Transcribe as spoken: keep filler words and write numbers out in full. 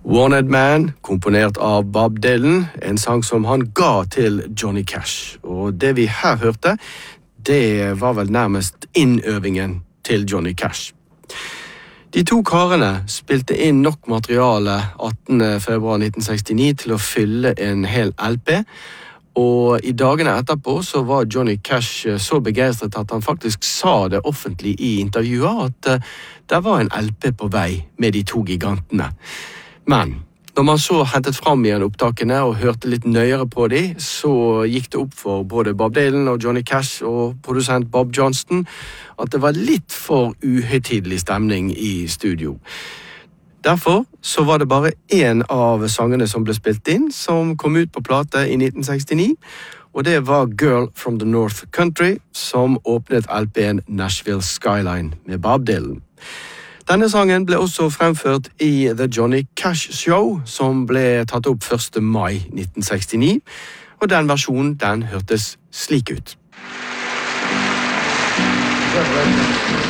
Wanted Man, komponert av Bob Dylan, en sang som han ga til Johnny Cash. Og det vi her hørte, det var vel nærmest innøvingen til Johnny Cash. De to karene spilte inn nok materiale attende februar nitten sekstini til å fylle en hel L P, og i dagene etterpå så var Johnny Cash så begeistret at han faktisk sa det offentlig i intervjuet at det var en L P på vei med de to gigantene. Men når man så hentet frem igjen opptakene og hørte litt nøyere på de, så gikk det opp for både Bob Dylan og Johnny Cash og produsent Bob Johnston at det var litt for uhøytidelig stemning i studio. Derfor så var det bare en av sangene som ble spilt inn som kom ut på plate i nitten sekstini, og det var Girl from the North Country som åpnet L P-en Nashville Skyline med Bob Dylan. Denne sangen ble også fremført i The Johnny Cash Show, som ble tatt opp første mai nitten sekstini, og den versjonen den hørtes slik ut.